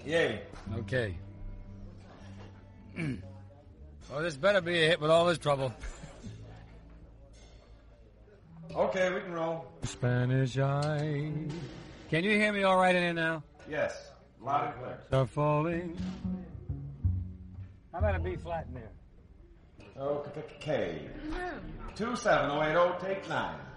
Yay. Okay. Well, this better be a hit with all this trouble. Okay, we can roll. Spanish eye. Can you hear me all right in here now? Yes. Loud and clear. Start falling. How about a B flat in there? Okay. 27080, take 9.